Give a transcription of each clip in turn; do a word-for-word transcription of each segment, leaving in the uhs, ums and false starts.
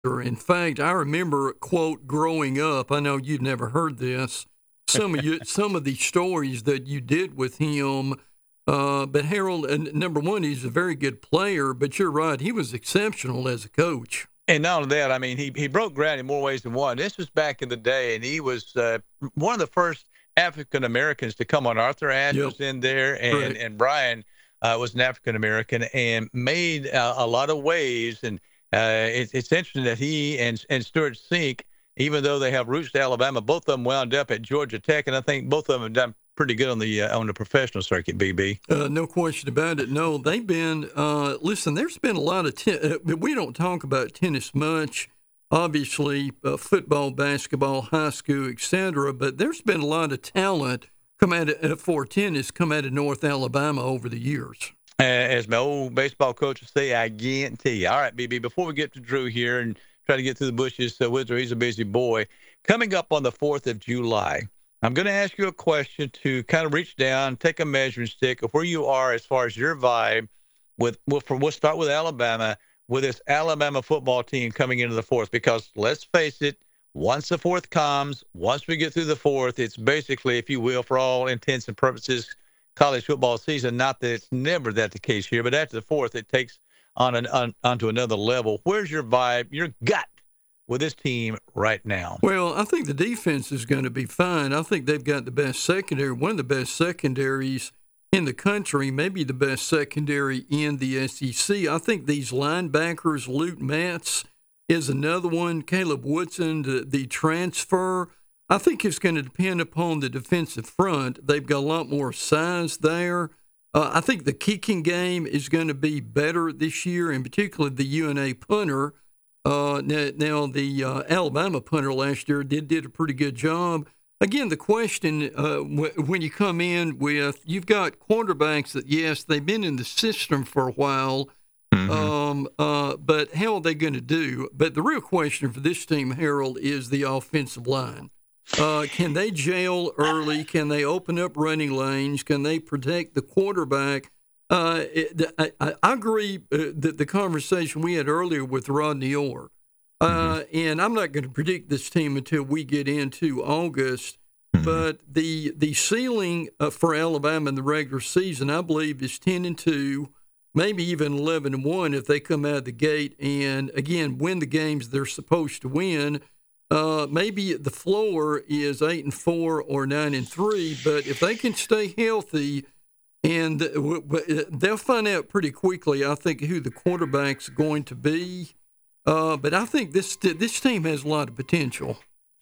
In fact, I remember, quote, growing up, I know you've never heard this, some of you, some of the stories that you did with him. Uh, but Harold, uh, number one, he's a very good player, but you're right, he was exceptional as a coach. And not only that, I mean, he, he broke ground in more ways than one. This was back in the day, and he was uh, one of the first African-Americans to come on. Arthur Ashe yep. was in there, and, right. and Brian uh, was an African-American and made uh, a lot of waves. And uh, it, it's interesting that he and, and Stuart Sink, even though they have roots to Alabama, both of them wound up at Georgia Tech, and I think both of them have done pretty good on the uh, on the professional circuit, B B. Uh, no question about it. No, they've been, uh, listen, there's been a lot of, ten- uh, we don't talk about tennis much, obviously, uh, football, basketball, high school, et cetera, but there's been a lot of talent come out of, uh, for tennis come out of North Alabama over the years. Uh, as my old baseball coach would say, I guarantee you. All right, B B, before we get to Drew here and try to get through the bushes, uh, Wizard, he's a busy boy. Coming up on the fourth of July, I'm going to ask you a question to kind of reach down, take a measuring stick of where you are as far as your vibe with, with from, we'll start with Alabama, with this Alabama football team coming into the fourth, because let's face it, once the fourth comes, once we get through the fourth, it's basically, if you will, for all intents and purposes, college football season. Not that it's never that the case here, but after the fourth, it takes on an on, onto another level. Where's your vibe, your gut with this team right now? Well, I think the defense is going to be fine. I think they've got the best secondary, one of the best secondaries in the country, maybe the best secondary in the S E C. I think these linebackers, Luke Matz is another one, Caleb Woodson, the, the transfer. I think it's going to depend upon the defensive front. They've got a lot more size there. Uh, I think the kicking game is going to be better this year, and particularly the U N A punter. Uh, now, now, the uh, Alabama punter last year did did a pretty good job. Again, the question, uh, w- when you come in with, you've got quarterbacks that, yes, they've been in the system for a while, mm-hmm. um, uh, but how are they going to do? But the real question for this team, Harold, is the offensive line. Uh, can they jail early? Can they open up running lanes? Can they protect the quarterback? Uh, it, I, I agree uh, that the conversation we had earlier with Rodney Orr, uh, mm-hmm. and I'm not going to predict this team until we get into August, mm-hmm. but the the ceiling uh, for Alabama in the regular season, I believe, is ten and two, maybe even eleven and one if they come out of the gate and, again, win the games they're supposed to win. Uh, maybe the floor is eight and four or nine and three, but if they can stay healthy, and they'll find out pretty quickly, I think, who the quarterback's going to be. Uh, but I think this this team has a lot of potential.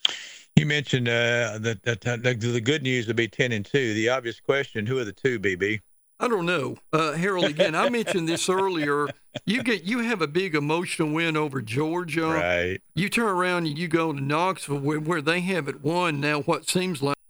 You mentioned uh, that, that, that the good news would be ten and two. The obvious question: who are the two, B B? I don't know, uh, Harold. Again, I mentioned this earlier. You get you have a big emotional win over Georgia. Right. You turn around and you go to Knoxville, where, where they haven't won now. What seems like.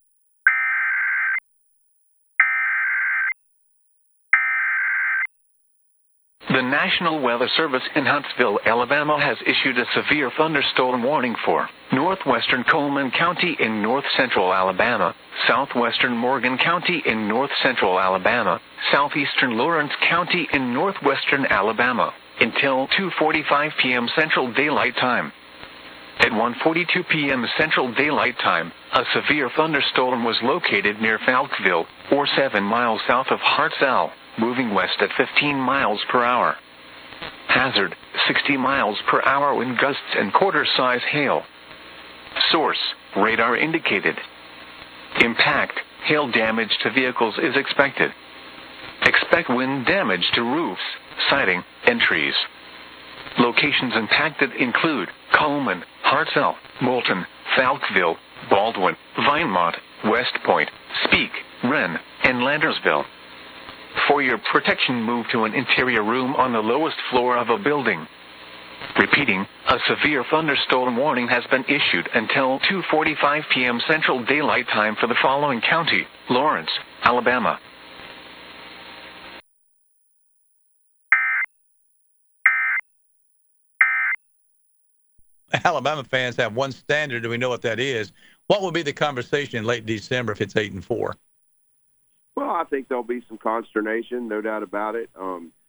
The National Weather Service in Huntsville, Alabama has issued a severe thunderstorm warning for northwestern Coleman County in north-central Alabama, southwestern Morgan County in north-central Alabama, southeastern Lawrence County in northwestern Alabama, until two forty-five p.m. Central Daylight Time. At one forty-two p.m. Central Daylight Time, a severe thunderstorm was located near Falkville, or seven miles south of Hartselle, moving west at fifteen miles per hour. Hazard, sixty miles per hour wind gusts and quarter-size hail. Source, radar indicated. Impact, hail damage to vehicles is expected. Expect wind damage to roofs, siding, and trees. Locations impacted include Coleman, Hartselle, Moulton, Falkville, Baldwin, Vinemont, West Point, Speake, Wren, and Landersville. For your protection, move to an interior room on the lowest floor of a building. Repeating, a severe thunderstorm warning has been issued until two forty-five p.m. Central Daylight Time for the following county: Lawrence, Alabama. Alabama fans have one standard, and we know what that is. What will be the conversation in late December if it's eight and four? Well, I think there'll be some consternation, no doubt about it. Um,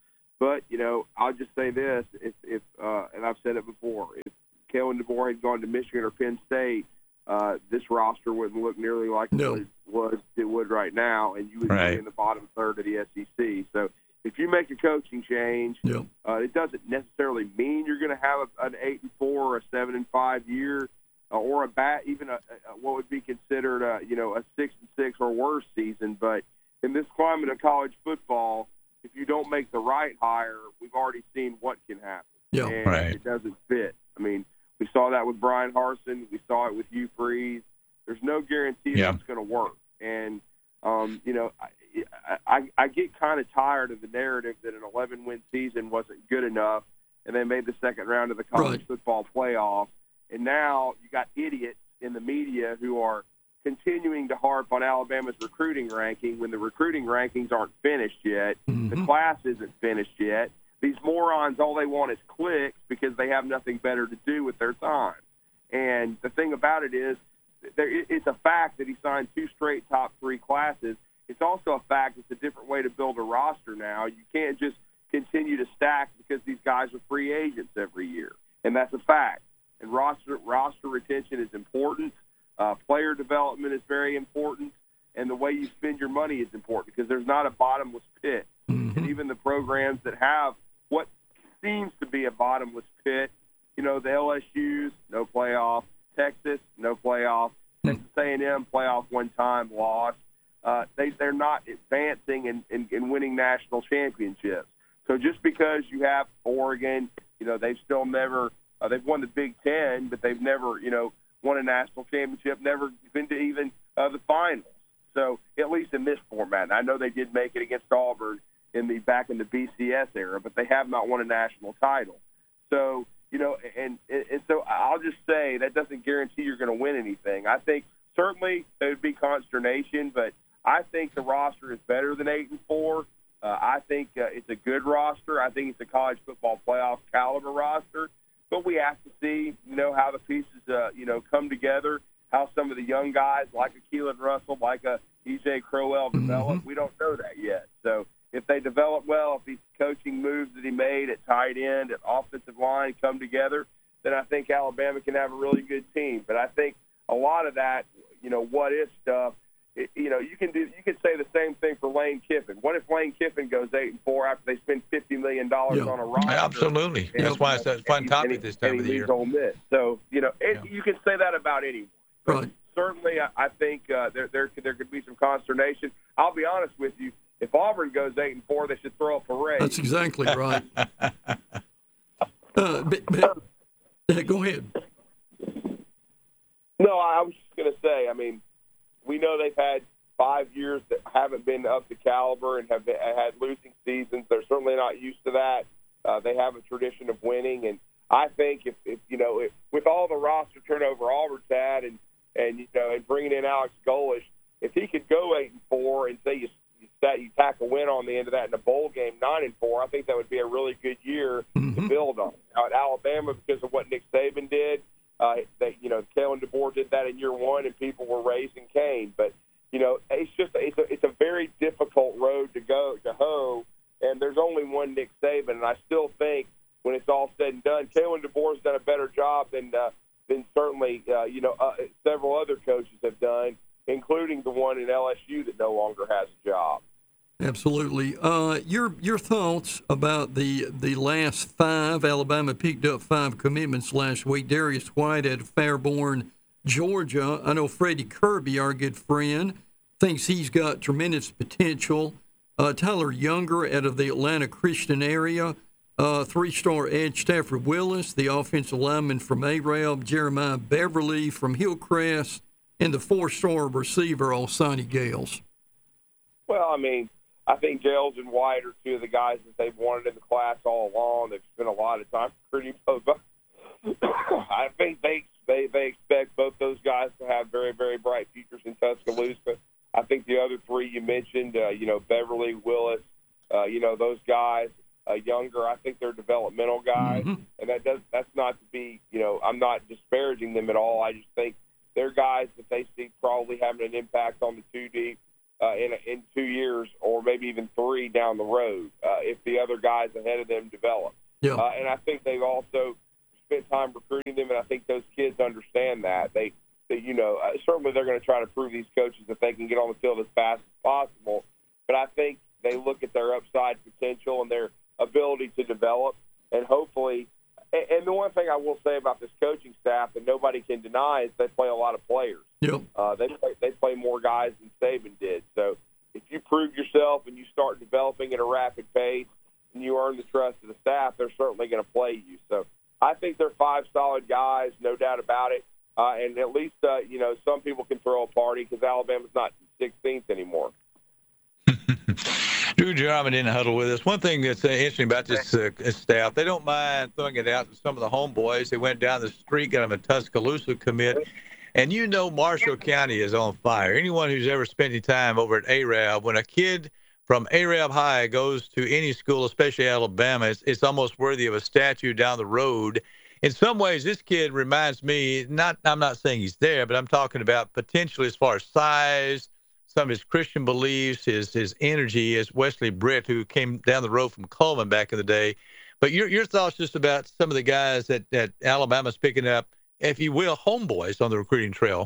But, you know, I'll just say this, if, if uh, and I've said it before, if Kalen DeBoer had gone to Michigan or Penn State, uh, this roster wouldn't look nearly like no. it would it would right now, and you would right. be in the bottom third of the S E C. So if you make a coaching change, yep. uh, it doesn't necessarily mean you're going to have a, an eight and four or a seven and five year, uh, or a bat even a, a what would be considered a you know a six and six or worse season. But in this climate of college football, if you don't make the right hire, we've already seen what can happen. Yeah, and right. it doesn't fit. I mean, we saw that with Brian Harsin. We saw it with Hugh Freeze. There's no guarantee yeah. that it's going to work. And, um, you know, I, I, I get kind of tired of the narrative that an eleven-win season wasn't good enough, and they made the second round of the college right. football playoff. And now you got idiots in the media who are continuing to harp on Alabama's recruiting ranking when the recruiting rankings aren't finished yet. Mm-hmm. The class isn't finished yet. These morons, all they want is clicks because they have nothing better to do with their time. And the thing about it is, there, it's a fact that he signed two straight top three classes. It's also a fact it's a different way to build a roster now. You can't just continue to stack because these guys are free agents every year. And that's a fact. And roster roster retention is important. Uh, player development is very important. And the way you spend your money is important because there's not a bottomless pit. Mm-hmm. And even the programs that have what seems to be a bottomless pit, you know, the L S Us, no playoff, Texas, no playoff, Texas A and M playoff one time, lost. Uh, they, they're not advancing and, and, and winning national championships. So just because you have Oregon, you know, they've still never uh, – they've won the Big Ten, but they've never, you know, won a national championship, never been to even uh, the finals. So at least in this format. And I know they did make it against Auburn in the back in the B C S era, but they have not won a national title. So, you know, and, and so I'll just say that doesn't guarantee you're going to win anything. I think certainly there would be consternation, but I think the roster is better than eight and four. Uh, I think uh, it's a good roster. I think it's a college football playoff caliber roster. But we have to see, you know, how the pieces, uh, you know, come together, how some of the young guys like a Keelan Russell, like a E J Crowell develop. Mm-hmm. We don't know that yet. So if they develop well, if these coaching moves that he made at tight end, at offensive line come together, then I think Alabama can have a really good team. But I think a lot of that, you know, what-if stuff, it, you know, you can do. You can say the same thing for Lane Kiffin. What if Lane Kiffin goes eight and four after they spend fifty million dollars yeah. on a roster? Absolutely. And, That's why it's a fun topic this time of the year. Ole Miss. So you know, it, Yeah. you can say that about anyone. But Right. certainly, I, I think uh, there there could, there could be some consternation. I'll be honest with you. If Auburn goes eight and four, they should throw a parade. That's exactly right. uh, but, but, uh, go ahead. No, I was just going to say, I mean, we know they've had five years that haven't been up to caliber and have been, had losing seasons. They're certainly not used to that. Uh, they have a tradition of winning, and I think if, if you know, if, with all the roster turnover Auburn's had, and and you know, and bringing in Alex Golesh, if he could go eight and four and say you you, stat, you tack a win on the end of that in a bowl game, nine and four, I think that would be a really good year mm-hmm. to build on. Now, at Alabama, because of what Nick Saban did. Uh, they, you know, Kalen DeBoer did that in year one, and people were raising Cain. But you know, it's just it's a, it's a very difficult road to go to hoe, and there's only one Nick Saban, and I still think when it's all said and done, Kalen DeBoer's done a better job than uh, than certainly uh, you know uh, several other coaches have done, including the one in L S U that no longer has a job. Absolutely. Uh, your your thoughts about the the last five? Alabama picked up five commitments last week. Darius White out of Fairborn, Georgia. I know Freddie Kirby, our good friend, thinks he's got tremendous potential. Uh, Tyler Younger out of the Atlanta Christian area. Uh, three-star edge Stafford Willis, the offensive lineman from Arab. Jeremiah Beverly from Hillcrest. And the four-star receiver, Alsani Gales. Well, I mean, I think Gales and White are two of the guys that they've wanted in the class all along. They've spent a lot of time recruiting both. I think they, they they expect both those guys to have very, very bright futures in Tuscaloosa. I think the other three you mentioned, uh, you know, Beverly, Willis, uh, you know, those guys, uh, Younger, I think they're developmental guys. Mm-hmm. And that does that's not to be, you know, I'm not disparaging them at all. I just think they're guys that they see probably having an impact on the two deep. uh, in in two years or maybe even three down the road uh, if the other guys ahead of them develop. Yeah. Uh, and I think they've also spent time recruiting them, and I think those kids understand that. They, they you know, uh, certainly they're going to try to prove these coaches that they can get on the field as fast as possible. But I think they look at their upside potential and their ability to develop, and hopefully – and the one thing I will say about this coaching staff that nobody can deny is they play a lot of players. Yep. Uh, they play, they play more guys than Saban did. So if you prove yourself and you start developing at a rapid pace and you earn the trust of the staff, they're certainly going to play you. So I think they're five solid guys, no doubt about it. Uh, and at least, uh, you know, some people can throw a party because Alabama's not sixteenth anymore. Drew Jarman in the huddle with us. One thing that's uh, interesting about this uh, staff, they don't mind throwing it out to some of the homeboys. They went down the street, got them a Tuscaloosa commit. And you know Marshall County is on fire. Anyone who's ever spent any time over at Arab, when a kid from Arab High goes to any school, especially Alabama, it's, it's almost worthy of a statue down the road. In some ways, this kid reminds me, not I'm not saying he's there, but I'm talking about potentially as far as size, some of his Christian beliefs, his his energy, as Wesley Britt, who came down the road from Coleman back in the day. But your your thoughts just about some of the guys that, that Alabama's picking up, if you will, homeboys on the recruiting trail.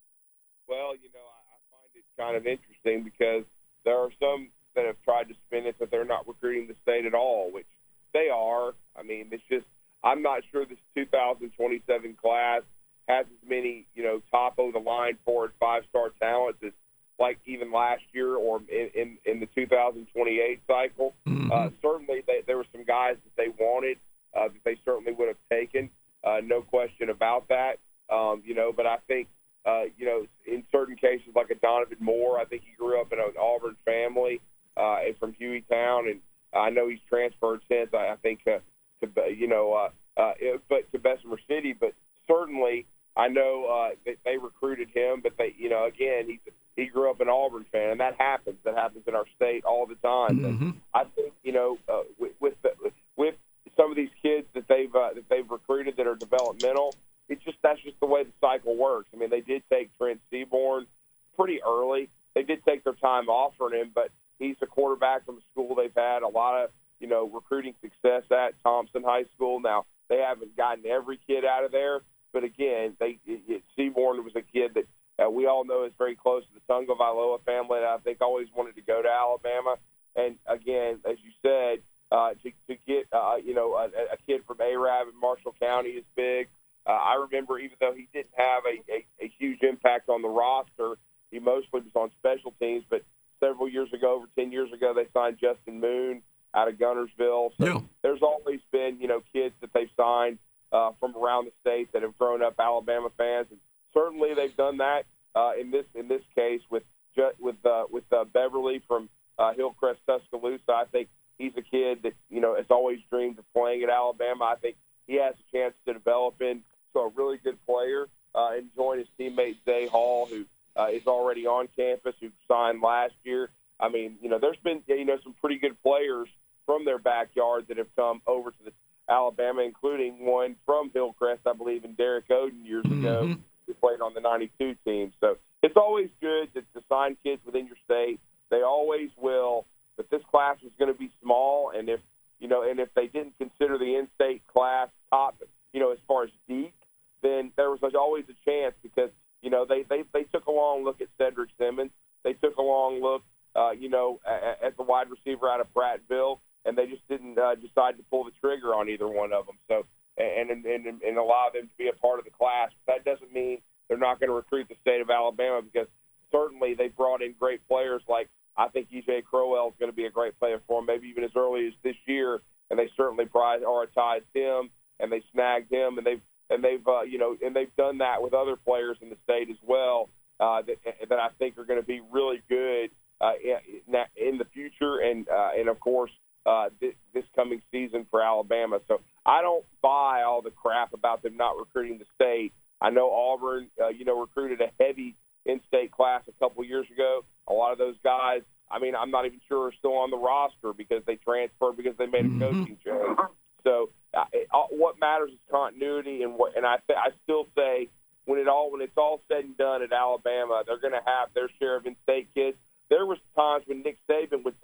Well, you know, I, I find it kind of interesting because there are some that have tried to spin it that they're not recruiting the state at all, which they are. I mean, it's just I'm not sure this two thousand twenty-seven class has as many, you know, top-of-the-line four- and five-star talents as like even last year or in, in, in the two thousand twenty-eight cycle. Mm-hmm. Uh, certainly they, there were some guys that they wanted uh, that they certainly would have taken, uh, no question about that. Um, you know, but I think, uh, you know, in certain cases like a Donovan Moore, I think he grew up in an Auburn family uh, from Hueytown, and I know he's transferred since, I, I think, uh, to, you know, uh, uh, but to Bessemer City, but certainly I know uh, that they recruited him, but they, you know, again, he's he grew up an Auburn fan, and that happens. That happens in our state all the time. Mm-hmm. I think, you know, uh, with with, the, with some of these kids that they've uh, that they've recruited that are developmental, it's just that's just the way the cycle works. I mean, they did take Trent Seaborn pretty early. They did take their time offering him, but he's a quarterback from a school they've had a lot of, you know, recruiting success at, Thompson High School. Now they haven't gotten every kid out of there, but again, they it, it, Seaborn was a kid that. Uh, we all know is very close to the Tungavailoa family that I think always wanted to go to Alabama. And, again, as you said, uh, to, to get, uh, you know, a, a kid from Arab in Marshall County is big. Uh, I remember even though he didn't have a, a, a huge impact on the roster, he mostly was on special teams. But several years ago, over ten years ago, they signed Justin Moon out of Gunnersville. So yeah. There's always been, you know, kids that they've signed uh, from around the state that have grown up Alabama fans. And certainly, they've done that uh, in this in this case with with uh, with uh, Beverly from uh, Hillcrest, Tuscaloosa. I think he's a kid that you know has always dreamed of playing at Alabama. I think he has a chance to develop into a really good player uh, and join his teammate Zay Hall, who uh, is already on campus, who signed last year. I mean, you know, there's been you know some pretty good players from their backyard that have come over to the Alabama, including one from Hillcrest, I believe, in Derek Oden years mm-hmm. ago. Who played on the ninety-two team. So it's always good to, to sign kids within your state. They always will. But this class was going to be small, and if you know, and if they didn't consider the in-state class top, you know, as far as deep, then there was always a chance because you know they they, they took a long look at Cedric Simmons. They took a long look, uh, you know, at, at the wide receiver out of Prattville, and they just didn't uh, decide to pull the trigger on either one of them. So. And, and and allow them to be a part of the class. That doesn't mean they're not going to recruit the state of Alabama because certainly they brought in great players like I think E J Crowell is going to be a great player for them, maybe even as early as this year. And they certainly prioritized him and they snagged him and they've and they've uh, you know and they've done that with other players in the state as well uh, that that I think are going to be really good uh, in, in the future and uh, and of course. Uh, this, this coming season for Alabama. So I don't buy all the crap about them not recruiting the state. I know Auburn, uh, you know, recruited a heavy in-state class a couple years ago. A lot of those guys, I mean, I'm not even sure are still on the roster because they transferred because they made a coaching change. So uh, it, uh, what matters is continuity, and what, and I th- I still say when it all when it's all said and done at Alabama, they're going to have their share of in-state kids. They're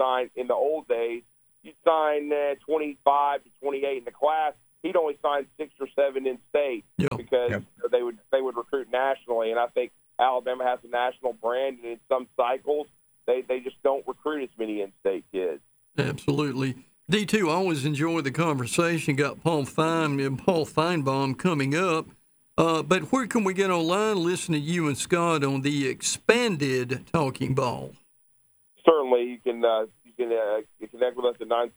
sign in the old days, you'd sign uh, twenty-five to twenty-eight in the class. He'd only sign six or seven in state yeah. because yep. they would they would recruit nationally. And I think Alabama has a national brand, and in some cycles, they, they just don't recruit as many in-state kids. Absolutely. D two, I always enjoy the conversation. Got Paul Fine and Paul Feinbaum coming up. Uh, but where can we get online, listen to you and Scott on the expanded Talking Ball? Certainly. You can uh, you can uh, you connect with us at nine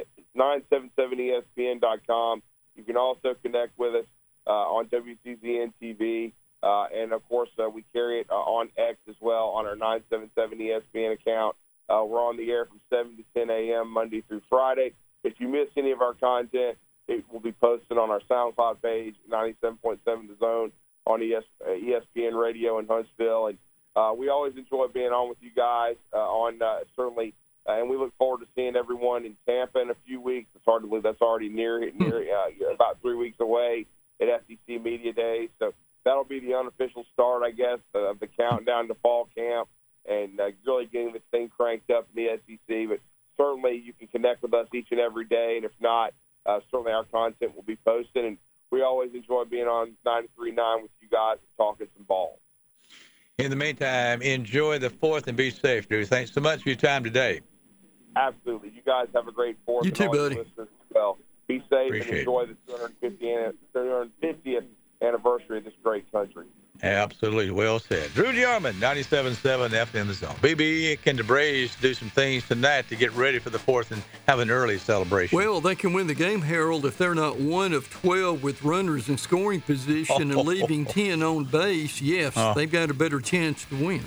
seven seven E S P N dot com. You can also connect with us uh, on W C Z N T V. Uh, and, of course, uh, we carry it uh, on X as well on our nine seven seven E S P N account. Uh, we're on the air from seven to ten a.m. Monday through Friday. If you miss any of our content, it will be posted on our SoundCloud page, ninety-seven point seven The Zone, on E S, uh, E S P N Radio in Huntsville. And uh, we always enjoy being on with you guys, uh, on uh, certainly, uh, and we look forward to seeing everyone in Tampa in a few weeks. It's hard to believe that's already near, near uh, about three weeks away at S E C Media Days. So that'll be the unofficial start, I guess, of the countdown to fall camp and uh, really getting this thing cranked up in the S E C. But certainly you can connect with us each and every day, and if not, uh, certainly our content will be posted. And we always enjoy being on ninety-three point nine with you guys and talking some ball. In the meantime, enjoy the fourth and be safe, Drew. Thanks so much for your time today. Absolutely. You guys have a great fourth. You too, buddy. Well, be safe Appreciate and enjoy it. the two hundred fiftieth anniversary of this great country. Absolutely. Well said. Drew Jarman, ninety-seven point seven F M The Zone. B B, can the Braves do some things tonight to get ready for the fourth and have an early celebration? Well, they can win the game, Harold, if they're not one of twelve with runners in scoring position and leaving ten on base. Yes, oh. they've got a better chance to win.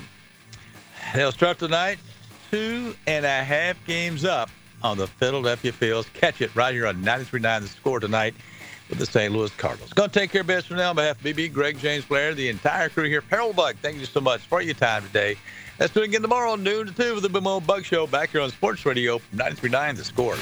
They'll start tonight two and a half games up on the Philadelphia Fields. Catch it right here on ninety-three point nine The Score tonight with the Saint Louis Cardinals. Going to take care of business now on behalf of B B, Greg, James Blair, the entire crew here. Harold Bug, thank you so much for your time today. Let's do it again tomorrow, noon to two, with the B M O Bug Show back here on Sports Radio from ninety-three point nine The Score.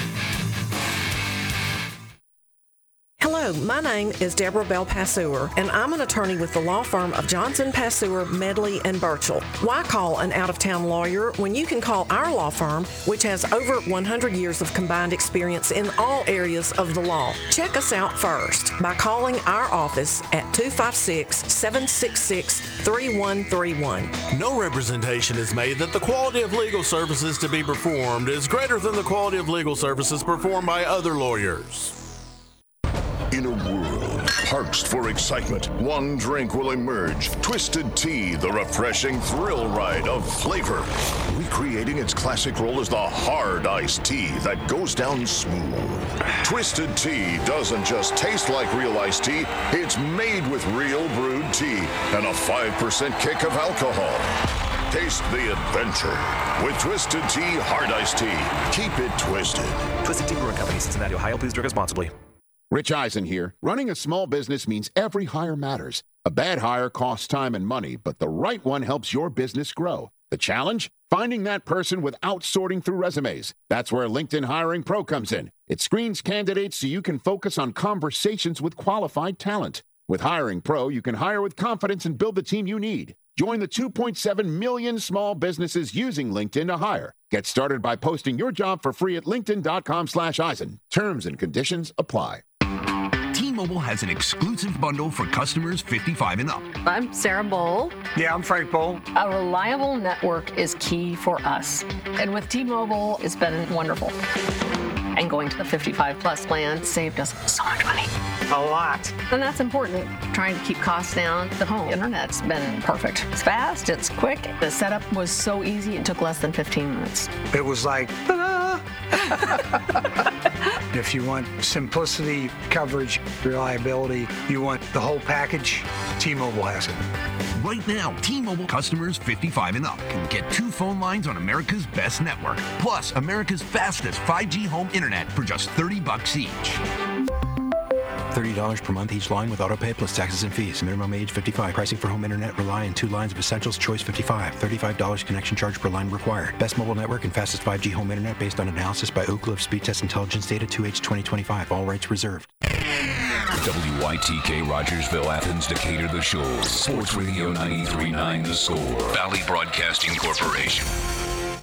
Hello, my name is Deborah Bell Passeur, and I'm an attorney with the law firm of Johnson, Passeur, Medley, and Burchell. Why call an out-of-town lawyer when you can call our law firm, which has over one hundred years of combined experience in all areas of the law? Check us out first by calling our office at two five six, seven six six, three one three one. No representation is made that the quality of legal services to be performed is greater than the quality of legal services performed by other lawyers. In a world parched for excitement, one drink will emerge. Twisted Tea, the refreshing thrill ride of flavor. Recreating its classic role as the hard iced tea that goes down smooth. Twisted Tea doesn't just taste like real iced tea, it's made with real brewed tea and a five percent kick of alcohol. Taste the adventure with Twisted Tea Hard Iced Tea. Keep it twisted. Twisted Tea Brewing Company, Cincinnati, Ohio. Please drink responsibly. Rich Eisen here. Running a small business means every hire matters. A bad hire costs time and money, but the right one helps your business grow. The challenge? Finding that person without sorting through resumes. That's where LinkedIn Hiring Pro comes in. It screens candidates so you can focus on conversations with qualified talent. With Hiring Pro, you can hire with confidence and build the team you need. Join the two point seven million small businesses using LinkedIn to hire. Get started by posting your job for free at linkedin.com slash Eisen. Terms and conditions apply. T-Mobile has an exclusive bundle for customers fifty-five and up. I'm Sarah Bowl. Yeah, I'm Frank Bowl. A reliable network is key for us. And with T-Mobile, it's been wonderful. And going to the fifty-five plus plan saved us so much money. A lot. And that's important. Trying to keep costs down. The home internet's been perfect. It's fast, it's quick. The setup was so easy, it took less than fifteen minutes. It was like, ta-da! If you want simplicity, coverage, reliability, you want the whole package, T-Mobile has it. Right now, T-Mobile customers fifty-five and up can get two phone lines on America's best network, plus America's fastest five G home internet for just thirty bucks each. thirty dollars per month each line with autopay plus taxes and fees. Minimum age fifty-five. Pricing for home internet rely on two lines of Essentials. Choice fifty-five. thirty-five dollars connection charge per line required. Best mobile network and fastest five G home internet based on analysis by Ookla of Speed Test Intelligence Data two H twenty twenty-five. All rights reserved. W Y T K Rogersville, Athens, Decatur, The Shoals. Sports Radio ninety-three point nine The Score. Valley Broadcasting Corporation.